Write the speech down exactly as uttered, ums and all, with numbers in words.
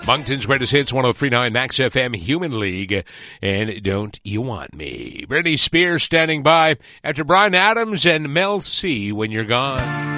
Moncton's Greatest Hits, one oh three point nine Max F M, Human League, and Don't You Want Me. Britney Spears standing by after Bryan Adams and Mel C, When You're Gone.